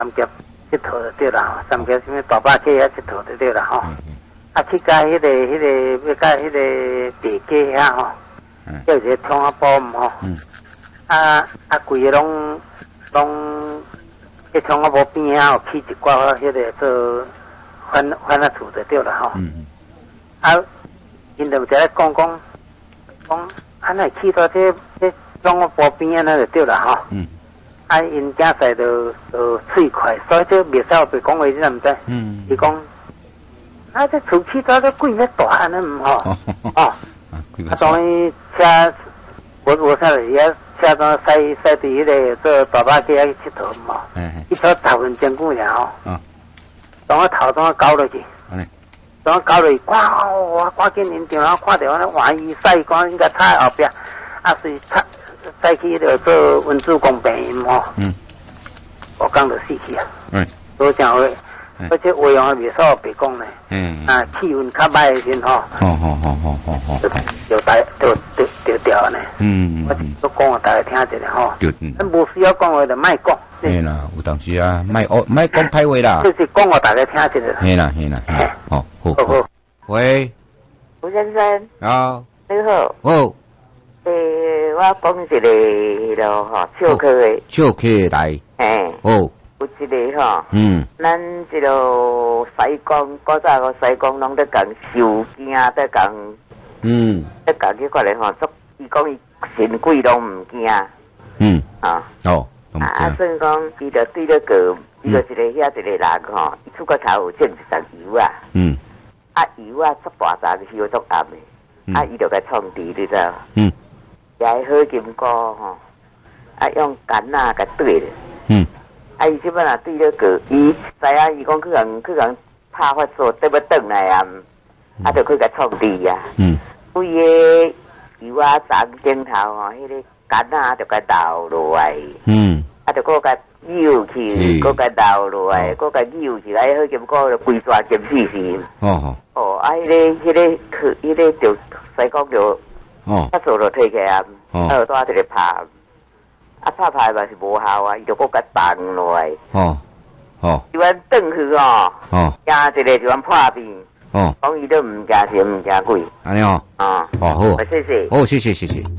三峡佚佗就对啦，三峡什么大坝溪遐佚佗就对啦吼。啊，去甲迄个要甲迄个地街遐吼，叫一个通啊堡吼。规个拢迄通啊堡边啊，有起一寡迄个做翻啊厝就对啦吼。因就在讲，安尼去到这通啊堡边啊，那就对啦吼。因家在就喙快，所以这袂使别讲话，你知唔知？伊讲，这厝起到这贵咧大安尼唔好，当然车，我才是遐车当塞伫迄个做大巴街去佚佗嘛，一车10分钟久尔吼，当我头当搞落去，当我搞落去，我赶紧临场，看到那换衣晒光，应该插后壁，是插。再去就做文字工病吼，我讲就死去啊，所讲话，而且话用袂少别讲咧，气温较歹的时吼，就掉呢，我都讲互大家听一下吼，咱无需要讲话就莫讲， 嘿啦，有当时啊，莫讲歹话啦， 就是讲互大家听一下， 嘿啦，好，喂， 吴先生， 好， 你好，我讲一个咯吼，笑客的来， 有一个吼，咱这个西工，古早个西工拢在讲收惊，在讲，在讲去看咧吼，伊讲伊神鬼拢唔惊，所以讲伊就对那个，伊就一个遐一个人吼，伊出个头有挣一层油啊，油啊出大扎个烧足暗的，伊就该创治，你知道？也好金菇吼，用杆仔甲对咧，伊即摆若对那个，伊知影伊讲去人拍发作，对要转来啊，就去甲创治啊，规个油啊长顶头吼，迄个杆仔就甲倒落来，就搁甲扭去，搁甲倒落来，搁甲扭起来，好金菇就规抓金死。迄个就西讲就。他做就退起啊，耳朵一个拍，拍嘛是无效啊，伊就搁甲放落来。就按转去惊一个就按破病。讲伊都唔惊神唔惊鬼。 安尼好， 好， 好， 谢谢。 谢谢。